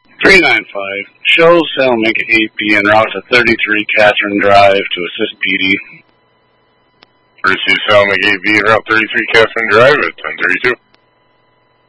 395. Show Selmick 8B en route to 33 Catherine Drive to assist PD. Receive Selmick 8B en route 33 Catherine Drive at 1032.